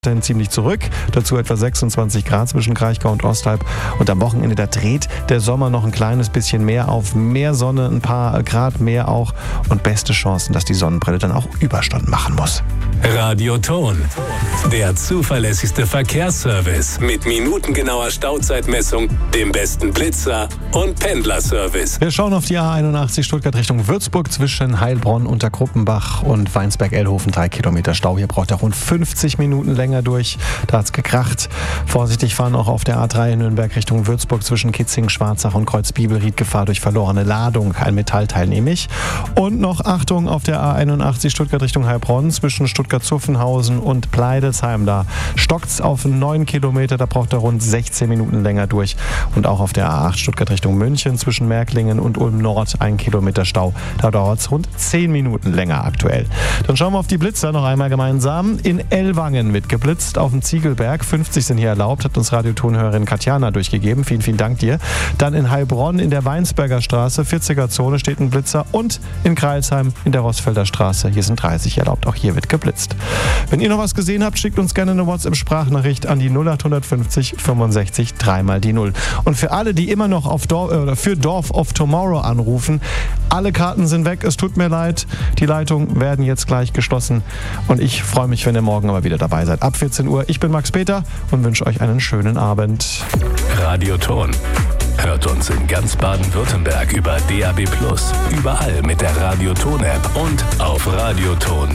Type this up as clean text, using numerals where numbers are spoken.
Dann ziemlich zurück, dazu etwa 26 Grad zwischen Kraichgau und Ostalb und am Wochenende, da dreht der Sommer noch ein kleines bisschen mehr auf, mehr Sonne, ein paar Grad mehr auch und beste Chancen, dass die Sonnenbrille dann auch Überstunden machen muss. Radioton, der zuverlässigste Verkehrsservice mit minutengenauer Stauzeitmessung, dem besten Blitzer und Pendlerservice. Wir schauen auf die A81 Stuttgart Richtung Würzburg zwischen Heilbronn, Unterkruppenbach und Weinsberg-Ellhofen, 3 Kilometer Stau. Hier braucht er rund 50 Minuten länger durch. Da hat's gekracht. Vorsichtig fahren auch auf der A3 in Nürnberg Richtung Würzburg zwischen Kitzing, Schwarzach und Kreuzbibelried. Gefahr durch verlorene Ladung. Ein Metallteil nämlich. Und noch Achtung auf der A81 Stuttgart Richtung Heilbronn zwischen Stuttgart-Zuffenhausen und Pleidelsheim. Da stockt's auf 9 Kilometer. Da braucht er rund 16 Minuten länger durch. Und auch auf der A8 Stuttgart Richtung München zwischen Märklingen und Ulm Nord 1 Kilometer Stau. Da dauert's rund 10 Minuten länger aktuell. Dann schauen wir auf die Blitzer noch einmal gemeinsam. In Ellwangen wird geblitzt auf dem Ziegelberg. 50 sind hier erlaubt, hat uns Radiotonhörerin Katjana durchgegeben. Vielen, vielen Dank dir. Dann in Heilbronn in der Weinsberger Straße, 40er Zone steht ein Blitzer und in Kreilsheim in der Rossfelder Straße, hier sind 30 erlaubt. Auch hier wird geblitzt. Wenn ihr noch was gesehen habt, schickt uns gerne eine WhatsApp-Sprachnachricht an die 0850 65 3 die 0. Und für alle, die immer noch für Dorf of Tomorrow anrufen, alle Karten sind weg, es tut mir leid. Die Leitungen werden jetzt gleich geschlossen und ich freue mich, wenn ihr morgen aber wieder dabei seid. Ab 14 Uhr. Ich bin Max Peter und wünsche euch einen schönen Abend. Radioton. Hört uns in ganz Baden-Württemberg über DAB+, überall mit der Radioton-App und auf radioton.de.